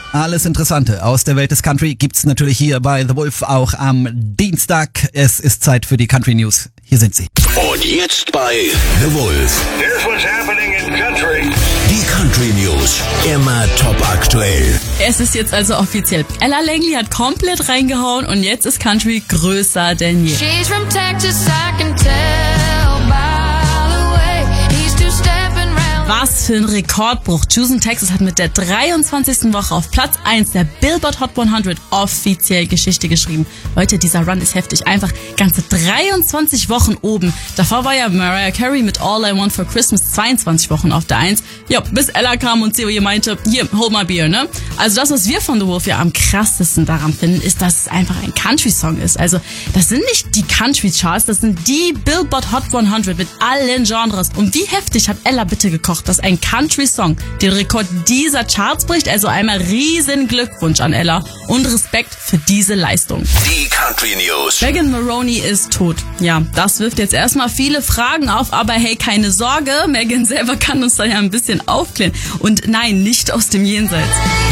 Alles Interessante aus der Welt des Country gibt's natürlich hier bei The Wolf auch am Dienstag. Es ist Zeit für die Country News. Hier sind sie. Und jetzt bei The Wolf. Here's what's happening in country. Die Country News. Immer top aktuell. Es ist jetzt also offiziell. Ella Langley hat komplett reingehauen und jetzt ist Country größer denn je. She's from Texas, I can tell by the way he's two-stepping round. Was für ein Rekordbruch. Houston, Texas hat mit der 23. Woche auf Platz 1 der Billboard Hot 100 offiziell Geschichte geschrieben. Leute, dieser Run ist heftig. Einfach ganze 23 Wochen oben. Davor war ja Mariah Carey mit All I Want for Christmas 22 Wochen auf der 1. Ja, bis Ella kam und sie meinte, hier, hold my beer, ne? Also das, was wir von The Wolf ja am krassesten daran finden, ist, dass es einfach ein Country-Song ist. Also das sind nicht die Country-Charts, das sind die Billboard Hot 100 mit allen Genres. Und wie heftig hat Ella bitte gekocht, dass ein Country-Song den Rekord dieser Charts bricht? Also einmal riesen Glückwunsch an Ella und Respekt für diese Leistung. Die Country News. Megan Moroney ist tot. Ja, das wirft jetzt erstmal viele Fragen auf, aber hey, keine Sorge, Megan selber kann uns da ja ein bisschen aufklären. Und nein, nicht aus dem Jenseits.